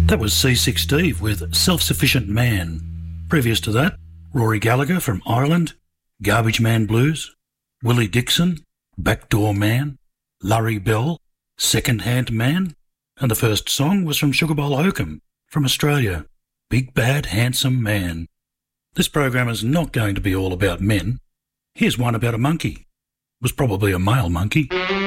That was C6 Steve with Self-Sufficient Man. Previous to that, Rory Gallagher from Ireland, Garbage Man Blues, Willie Dixon, Backdoor Man, Larry Bell, Second Hand Man, and the first song was from Sugarbowl Hokum from Australia, Big Bad Handsome Man. This program is not going to be all about men. Here's one about a monkey. It was probably a male monkey.